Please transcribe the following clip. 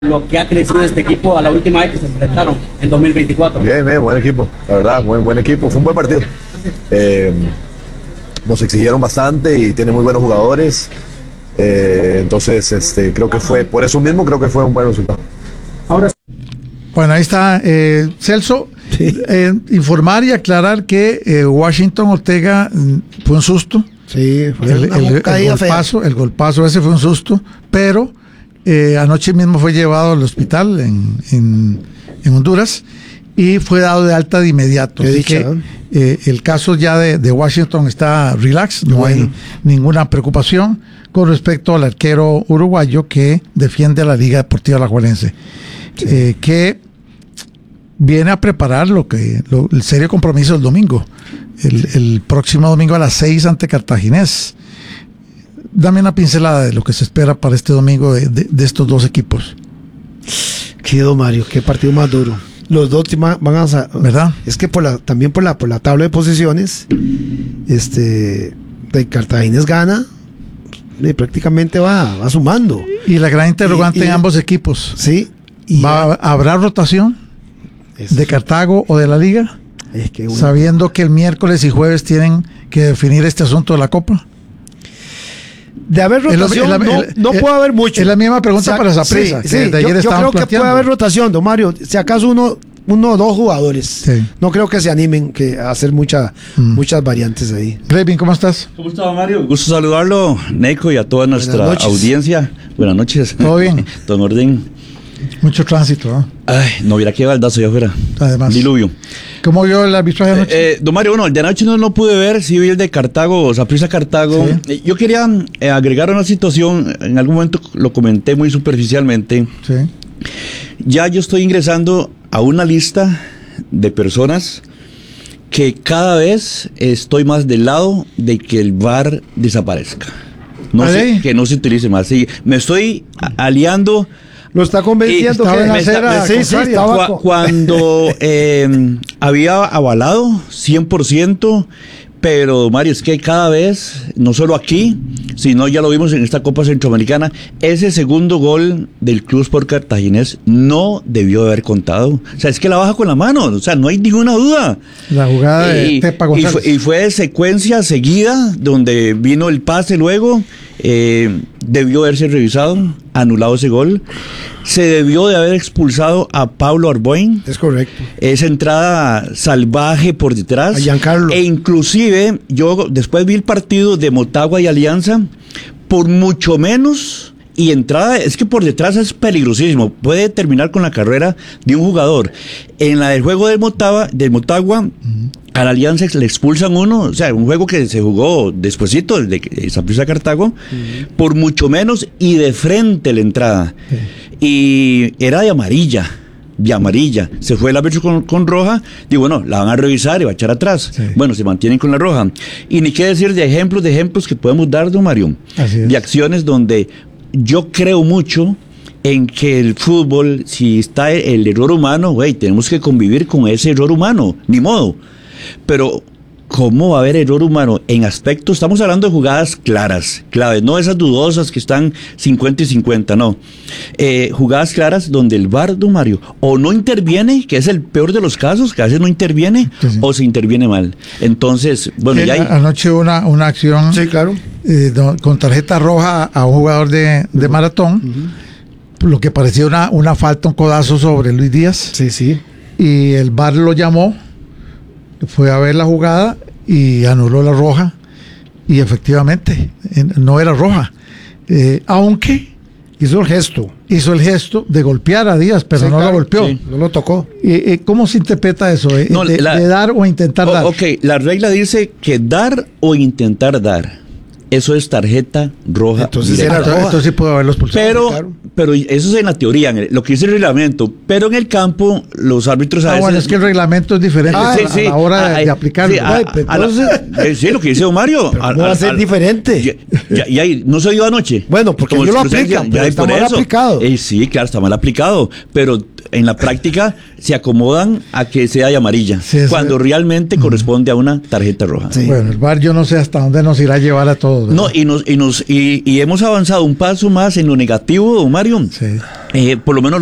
lo que ha crecido este equipo a la última vez que se enfrentaron en 2024. Bien, buen equipo, la verdad, buen equipo, fue un buen partido. Nos exigieron bastante y tiene muy buenos jugadores. Entonces, creo que fue, por eso mismo creo que fue un buen resultado. Bueno, ahí está Celso. Sí. Informar y aclarar que Washington Ortega fue un susto. Sí, fue el golpazo ese fue un susto, pero anoche mismo fue llevado al hospital en Honduras y fue dado de alta de inmediato. Así que el caso ya de Washington está relax, no hay ninguna preocupación con respecto al arquero uruguayo que defiende a la Liga Deportiva Alajuelense, que viene a preparar el serio compromiso del domingo, el próximo domingo a las 6 ante Cartaginés. Dame una pincelada de lo que se espera para este domingo de estos dos equipos. Don Mario, qué partido más duro. Los dos van a... ¿Verdad? Es que también por la tabla de posiciones, de Cartaginés gana, prácticamente va sumando. Y la gran interrogante en ambos equipos. Sí. ¿Habrá rotación de Cartago o de la Liga? Sabiendo que el miércoles y jueves tienen que definir este asunto de la Copa. De haber rotación, no puede haber mucho. Es la misma pregunta para Saprissa. Sí, yo creo que puede haber rotación, don Mario. Si acaso uno o dos jugadores. Sí. No creo que se animen a hacer muchas variantes ahí. Revin, ¿cómo estás? ¿Cómo está, don Mario? Gusto saludarlo, Neco, y a toda nuestra audiencia. Buenas noches. ¿Todo bien? Don Orden. Mucho tránsito, ¿no? Ay, no, mira qué baldazo allá afuera. Además. Diluvio. ¿Cómo vio el arbitraje de anoche? Don Mario, bueno, el de anoche no pude ver, sí vi el de Cartago, Saprissa Cartago. Sí. Yo quería agregar una situación, en algún momento lo comenté muy superficialmente. Sí. Ya yo estoy ingresando a una lista de personas que cada vez estoy más del lado de que el VAR desaparezca. Que no se utilice más. Sí, me estoy aliando. Lo está convenciendo cuando había avalado 100%, pero Mario, es que cada vez, no solo aquí, sino ya lo vimos en esta Copa Centroamericana, ese segundo gol del Club Sport Cartaginés no debió haber contado. O sea, es que la baja con la mano, o sea, no hay ninguna duda. La jugada de Tepa González. Y fue de secuencia seguida, donde vino el pase luego, debió haberse revisado, anulado ese gol. Se debió de haber expulsado a Pablo Arboin. Es correcto. Esa entrada salvaje por detrás. A Giancarlo. E inclusive, yo después vi el partido de Motagua y Alianza, por mucho menos, y entrada, es que por detrás es peligrosísimo, puede terminar con la carrera de un jugador. En la del juego de Motagua, a la Alianza le expulsan uno, o sea, un juego que se jugó despuesito, el de Saprissa Cartago, por mucho menos, y de frente la entrada. Y era de amarilla. Se fue el árbitro con roja. Digo, bueno, la van a revisar y va a echar atrás. Sí. Bueno, se mantienen con la roja. Y ni qué decir de ejemplos que podemos dar, don Mario. De acciones donde yo creo mucho en que el fútbol, si está el error humano, tenemos que convivir con ese error humano, ni modo. Pero ¿cómo va a haber error humano en aspectos? Estamos hablando de jugadas claves, no esas dudosas que están 50 y 50, no. Jugadas claras donde el VAR, don Mario, o no interviene, que es el peor de los casos, que a veces no interviene, o se interviene mal. Entonces, bueno, ya hay... Anoche una acción, sí, claro, con tarjeta roja a un jugador de maratón, lo que parecía una falta, un codazo sobre Luis Díaz. Sí. Y el VAR lo llamó, fue a ver la jugada y anuló la roja, y efectivamente no era roja, aunque hizo el gesto de golpear a Díaz, pero no lo golpeó, no lo tocó. ¿Cómo se interpreta eso? De dar o intentar dar. Ok, la regla dice que dar o intentar dar, eso es tarjeta roja. Entonces era roja. Entonces sí puede haberlos expulsado. Pero eso es en la teoría, lo que dice el reglamento. Pero en el campo, los árbitros a veces... Bueno, es que el reglamento es diferente a la hora de aplicarlo. Sí, lo que dice don Mario. ¿Cómo va a ser diferente? Ya, no se dio anoche. Bueno, porque ellos lo aplican, pero está mal aplicado. Sí, claro, está mal aplicado. Pero en la práctica se acomodan a que sea de amarilla, Sí, eso cuando es. realmente corresponde a una tarjeta roja. Sí. Bueno, el VAR yo no sé hasta dónde nos irá a llevar a todos. ¿verdad? No, y hemos avanzado un paso más en lo negativo, don Mario. Sí. Por lo menos